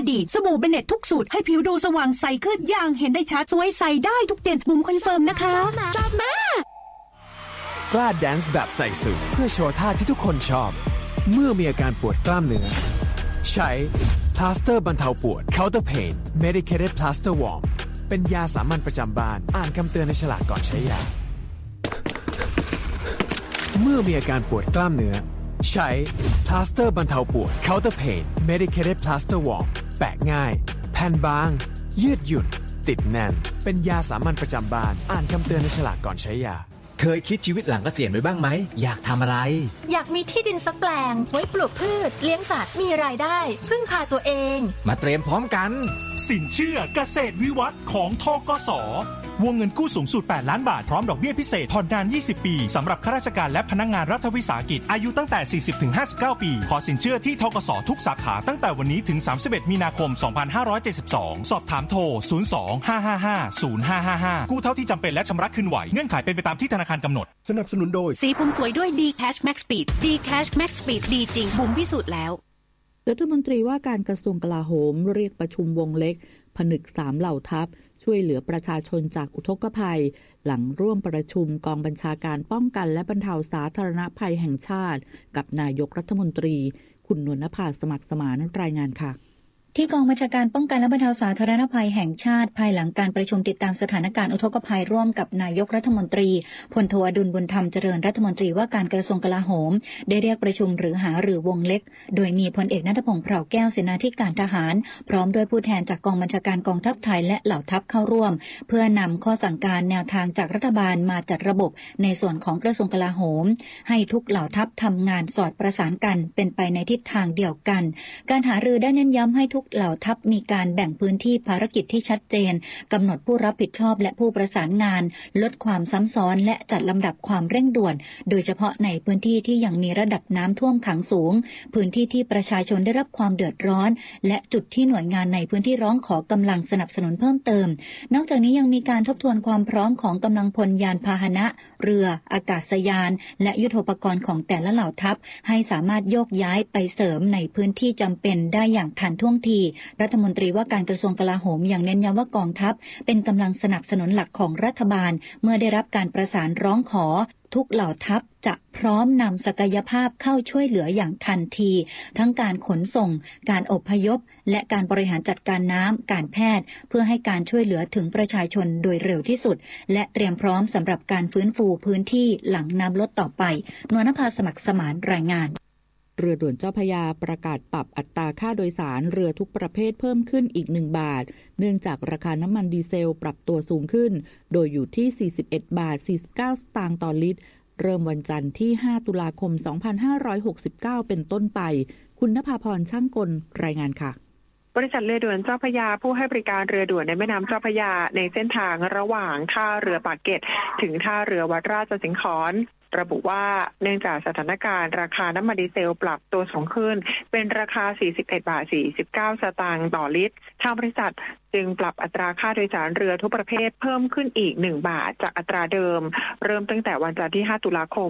ดีสบู่เบเน็ตทุกสูตรให้ผิวดูสว่างใสขึ้นอย่างเห็นได้ชัดสวยใสได้ทุกเดือนบุ๋มคอนเฟิร์มนะคะชอบมากกล้าแดนซ์แบบใส่สุดเพื่อโชว์ท่าที่ทุกคนชอบเมื่อมีอาการปวดกล้ามเนื้อใช้พลาสเตอร์บรรเทาปวด Counter Pain Medicated Plaster Warm เป็นยาสามัญประจำบ้านอ่านคำเตือนในฉลากก่อนใช้ยาเมื่อมีอาการปวดกล้ามเนื้อใช้พลาสเตอร์บรรเทาปวด Counter Pain Medicated Plaster Warm แปะง่ายแผ่นบางยืดหยุ่นติดแน่นเป็นยาสามัญประจำบ้านอ่านคำเตือนในฉลากก่อนใช้ยาเคยคิดชีวิตหลังเกษียณไว้บ้างไหมอยากทำอะไรอยากมีที่ดินสักแปลงไว้ปลูกพืชเลี้ยงสัตว์มีรายได้พึ่งพาตัวเองมาเตรียมพร้อมกันสินเชื่อเกษตรวิวัฒน์ของธกส.วงเงินกู้สูงสุด8ล้านบาทพร้อมดอกเบี้ยพิเศษผ่อนนาน20ปีสำหรับข้าราชการและพนักงานรัฐวิสาหกิจอายุตั้งแต่ 40-59 ปีขอสินเชื่อที่ธกส.ทุกสาขาตั้งแต่วันนี้ถึง31มีนาคม2572สอบถามโทร02-555-0555กู้เท่าที่จำเป็นและชำระคืนไหวเงื่อนไขเป็นไปตามที่ธนาคารกำหนดสนับสนุนโดยสีผมสวยด้วย D-Cash Max Speed D-Cash Max Speed ดีจริงบุ๋มพิสูจน์แล้วรัฐมนตรีว่าการกระทรวงกลาโหมเรียกประชุมวงเล็กผนึก3เหล่าทัพช่วยเหลือประชาชนจากอุทกภัยหลังร่วมประชุมกองบัญชาการป้องกันและบรรเทาสาธารณภัยแห่งชาติกับนายกรัฐมนตรีคุณนวลนภาสมัครสมานรายงานค่ะที่กองบัญชาการป้องกันและบรรเทาสาธารณภัยแห่งชาติภายหลังการประชุมติดตามสถานการณ์อุทกภัยร่วมกับนายกรัฐมนตรีพลโทอดุลบุญธรรมเจริญรัฐมนตรีว่าการกระทรวงกลาโหมได้เรียกประชุมหรือหารือวงเล็กโดยมีพลเอกณัฐพงษ์เผ่าแก้วเสนาธิการทหารพร้อมด้วยผู้แทนจากกองบัญชาการกองทัพไทยและเหล่าทัพเข้าร่วมเพื่อนำข้อสั่งการแนวทางจากรัฐบาลมาจัดระบบในส่วนของกระทรวงกลาโหมให้ทุกเหล่าทัพทำงานสอดประสานกันเป็นไปในทิศทางเดียวกันการหารือได้เน้นย้ำให้ทุกเหล่าทัพมีการแบ่งพื้นที่ภารกิจที่ชัดเจนกำหนดผู้รับผิดชอบและผู้ประสานงานลดความซ้ำซ้อนและจัดลำดับความเร่งด่วนโดยเฉพาะในพื้นที่ที่ยังมีระดับน้ำท่วมขังสูงพื้นที่ที่ประชาชนได้รับความเดือดร้อนและจุดที่หน่วยงานในพื้นที่ร้องขอกำลังสนับสนุนเพิ่มเติมนอกจากนี้ยังมีการทบทวนความพร้อมของกำลังพลยานพาหนะเรืออากาศยานและยุทโธปกรณ์ของแต่ละเหล่าทัพให้สามารถโยกย้ายไปเสริมในพื้นที่จำเป็นได้อย่างทันท่วงทีรัฐมนตรีว่าการกระทรวงกลาโหมยังเน้นย้ำว่ากองทัพเป็นกำลังสนับสนุนหลักของรัฐบาลเมื่อได้รับการประสานร้องขอทุกเหล่าทัพจะพร้อมนำศักยภาพเข้าช่วยเหลืออย่างทันทีทั้งการขนส่งการอพยพและการบริหารจัดการน้ำการแพทย์เพื่อให้การช่วยเหลือถึงประชาชนโดยเร็วที่สุดและเตรียมพร้อมสำหรับการฟื้นฟูพื้นที่หลังน้ำลดต่อไปนวลนภาสมัครสมานรายงานเรือด่วนเจ้าพระยาประกาศปรับอัตราค่าโดยสารเรือทุกประเภทเพิ่มขึ้นอีก1บาทเนื่องจากราคาน้ำมันดีเซลปรับตัวสูงขึ้นโดยอยู่ที่41บาท49สตางค์ต่อลิตรเริ่มวันจันทร์ที่5ตุลาคม2569เป็นต้นไปคุณณภาพรช่างกลรายงานค่ะบริษัทเรือด่วนเจ้าพระยาผู้ให้บริการเรือด่วนในแม่น้ำเจ้าพระยาในเส้นทางระหว่างท่าเรือปากเกร็ดถึงท่าเรือวัดราชสิงห์ขอนระบุว่าเนื่องจากสถานการณ์ราคาน้ำมันดีเซลปรับตัวสูงขึ้นเป็นราคา41บาท49สตางค์ต่อลิตรทางบริษัทจึงปรับอัตราค่าโดยสารเรือทุกประเภทเพิ่มขึ้นอีก1บาทจากอัตราเดิมเริ่มตั้งแต่วันจันทร์ที่5ตุลาคม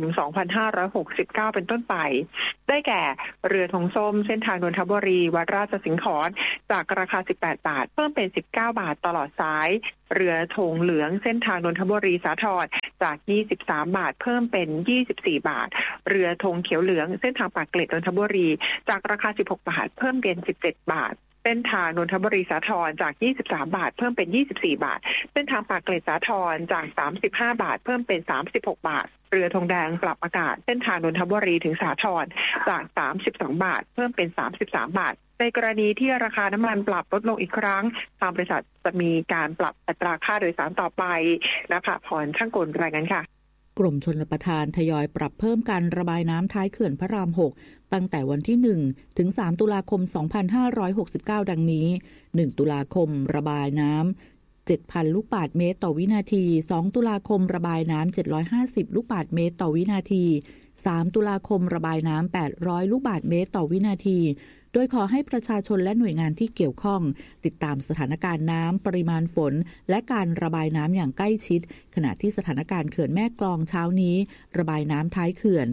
2569เป็นต้นไปได้แก่เรือธงส้มเส้นทางนนทบุรีวัดราชสิงห์ขอนจากราคา18บาทเพิ่มเป็น19บาทตลอดสายเรือธงเหลืองเส้นทางนนทบุรีสาทรจาก23บาทเพิ่มเป็น24บาทเรือธงเขียวเหลืองเส้นทางปากเกร็ดนนทบุรีจากราคา16บาทเพิ่มเป็น17บาทเส้นทางนนทบุรีสาทรจาก23บาทเพิ่มเป็น24บาทเส้นทางปากเกร็ดสาทรจาก35บาทเพิ่มเป็น36บาทเรือธงแดงปรับอากาศเส้นทางนนทบุรีถึงสาทรจาก32บาทเพิ่มเป็น33บาทในกรณีที่ราคาน้ำมันปรับลดลงอีกครั้งทางบริษัทจะมีการปรับอัตราค่าโดยสารต่อไปนะคะพรช่างกลรายงานค่ะกรมชลประทานทยอยปรับเพิ่มการระบายน้ำท้ายเขื่อนพระราม6ตั้งแต่วันที่1ถึง3ตุลาคม2569ดังนี้1ตุลาคมระบายน้ำ 7,000 ลูกบาศก์เมตรต่อวินาที2ตุลาคมระบายน้ำ750ลูกบาศก์เมตรต่อวินาที3ตุลาคมระบายน้ำ800ลูกบาศก์เมตรต่อวินาทีโดยขอให้ประชาชนและหน่วยงานที่เกี่ยวข้องติดตามสถานการณ์น้ำปริมาณฝนและการระบายน้ำอย่างใกล้ชิดขณะที่สถานการณ์เขื่อนแม่กลองเช้านี้ระบายน้ำท้ายเขื่อน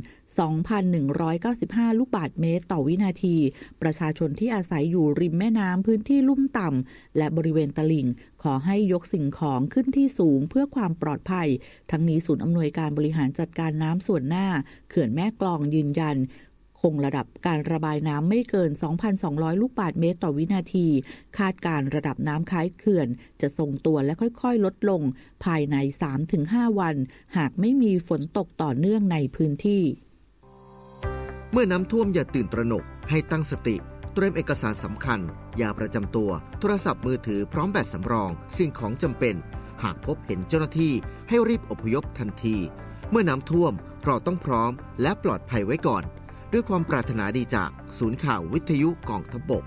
2,195 ลูกบาศก์เมตรต่อวินาทีประชาชนที่อาศัยอยู่ริมแม่น้ำพื้นที่ลุ่มต่ำและบริเวณตลิ่งขอให้ยกสิ่งของขึ้นที่สูงเพื่อความปลอดภัยทั้งนี้ศูนย์อำนวยการบริหารจัดการน้ำส่วนหน้าเขื่อนแม่กลองยืนยันคงระดับการระบายน้ำไม่เกิน 2,200 ลูกบาศก์เมตรต่อวินาทีคาดการระดับน้ำท้ายเขื่อนจะทรงตัวและค่อยๆลดลงภายใน 3-5 วันหากไม่มีฝนตกต่อเนื่องในพื้นที่เมื่อน้ำท่วมอย่าตื่นตระหนกให้ตั้งสติเตรียมเอกสารสำคัญยาประจำตัวโทรศัพท์มือถือพร้อมแบตสำรองสิ่งของจำเป็นหากพบเห็นเจ้าหน้าที่ให้รีบอพยพทันทีเมื่อน้ำท่วมเราต้องพร้อมและปลอดภัยไว้ก่อนด้วยความปรารถนาดีจากศูนย์ข่าววิทยุกองทัพบก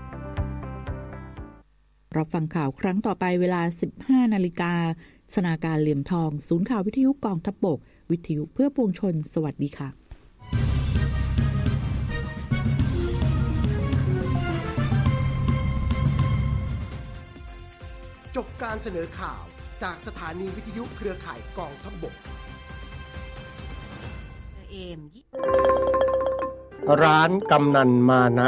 รับฟังข่าวครั้งต่อไปเวลา 15 นาฬิกาสนาการเหลี่ยมทองศูนย์ข่าววิทยุกองทัพบกวิทยุเพื่อปวงชนสวัสดีค่ะจบการเสนอข่าวจากสถานีวิทยุเครือข่ายกองทัพบกร้านกำนันมานะ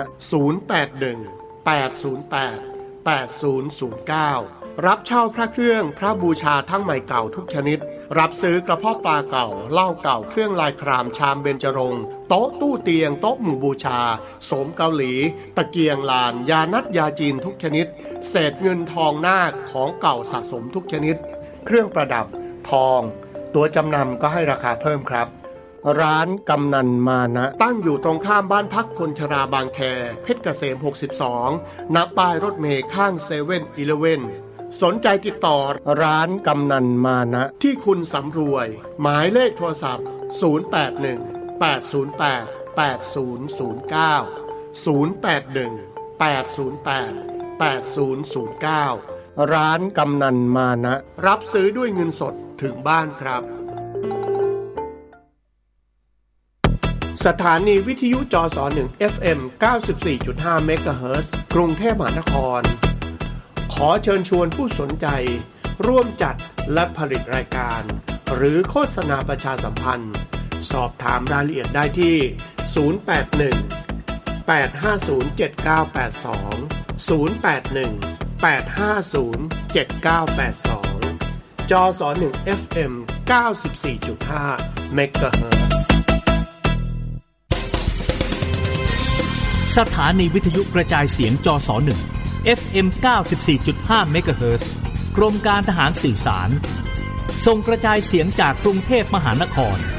081-808-8009รับเช่าพระเครื่องพระบูชาทั้งใหม่เก่าทุกชนิดรับซื้อกระเพาะปลาเก่าเหล้าเก่าเครื่องลายครามชามเบญจรงค์โต๊ะตู้เตียงโต๊ะหมู่บูชาโสมเกาหลีตะเกียงลานยานัดยาจีนทุกชนิดเศษเงินทองนาคของเก่าสะสมทุกชนิดเครื่องประดับทองตัวจำนำก็ให้ราคาเพิ่มครับร้านกำนันมานะตั้งอยู่ตรงข้ามบ้านพักคนชราบางแคเพชรเกษม62ณป้ายรถเมล์ข้างเซเว่นอีเลฟเว่นสนใจติดต่อร้านกำนันมานะที่คุณสำรวยหมายเลขโทรศัพท์081-808-8009 ร้านกำนันมานะรับซื้อด้วยเงินสดถึงบ้านครับสถานีวิทยุจส1 FM 94.5 เมกะเฮิรตซ์กรุงเทพมหานครขอเชิญชวนผู้สนใจร่วมจัดและผลิตรายการหรือโฆษณาประชาสัมพันธ์สอบถามรายละเอียดได้ที่081-850-7982 081-850-7982 จส1 FM 94.5 เมกะเฮิรตซ์สถานีวิทยุกระจายเสียงจส1 FM 94.5 เมกะเฮิรตซ์กรมการทหารสื่อสารส่งกระจายเสียงจากกรุงเทพมหานคร